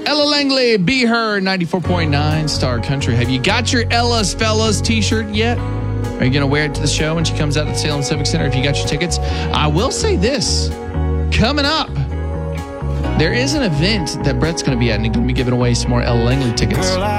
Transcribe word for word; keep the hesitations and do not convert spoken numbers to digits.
Ella Langley, Be Her, ninety-four point nine Star Country. Have you got your Ella's Fellas t-shirt yet? Are you going to wear it to the show when she comes out at Salem Civic Center if you got your tickets? I will say this. Coming up, there is an event that Brett's going to be at, and he's going to be giving away some more Ella Langley tickets.